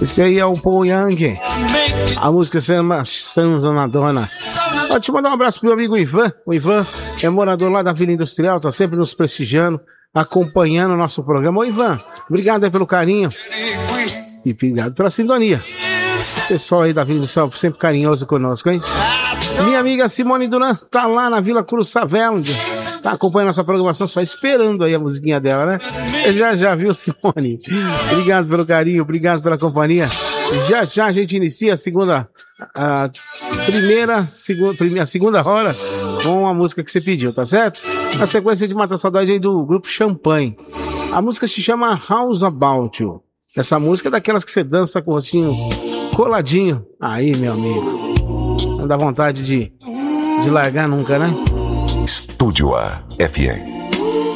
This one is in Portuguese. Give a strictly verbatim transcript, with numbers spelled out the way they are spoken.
Esse aí é o Paul Young. A música se chama Sons on a Donna. Vou te mandar um abraço pro meu amigo Ivan. O Ivan é morador lá da Vila Industrial, tá sempre nos prestigiando, acompanhando o nosso programa. Ô Ivan, obrigado aí pelo carinho e obrigado pela sintonia. Pessoal aí da Vila Industrial sempre carinhoso conosco, hein? Minha amiga Simone Duran tá lá na Vila Cruz Saveldi, tá acompanhando nossa programação, só esperando aí a musiquinha dela, né? Eu já já viu, Simone? Obrigado pelo carinho, obrigado pela companhia. Já já a gente inicia a segunda, a primeira, segunda, primeira, segunda hora com a música que você pediu, tá certo? Na sequência de Mata Saudade aí do grupo Champanhe. A música se chama House About You. Essa música é daquelas que você dança com o rostinho coladinho. Aí, meu amigo, não dá vontade de, de largar nunca, né? Estúdio A F M.